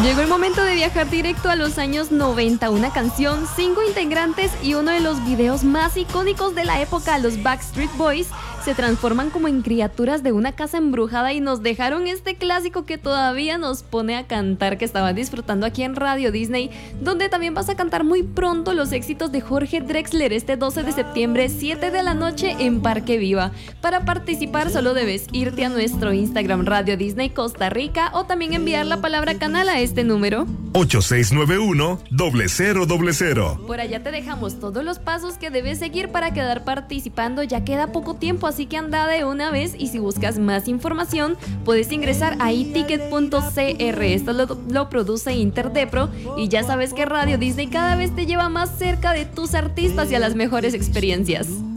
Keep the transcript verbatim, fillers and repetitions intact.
Llegó el momento de viajar directo a los años noventa. Una canción, cinco integrantes y uno de los videos más icónicos de la época, los Backstreet Boys, se transforman como en criaturas de una casa embrujada y nos dejaron este clásico que todavía nos pone a cantar, que estaban disfrutando aquí en Radio Disney, donde también vas a cantar muy pronto los éxitos de Jorge Drexler este doce de septiembre, siete de la noche en Parque Viva. Para participar solo debes irte a nuestro Instagram Radio Disney Costa Rica o también enviar la palabra canal a este número ocho seis nueve uno, cero cero cero cero. Por allá te dejamos todos los pasos que debes seguir para quedar participando. Ya queda poco tiempo, así que anda de una vez, y si buscas más información puedes ingresar a iticket punto c r. Esto lo, lo produce Interdepro, y ya sabes que Radio Disney cada vez te lleva más cerca de tus artistas y a las mejores experiencias.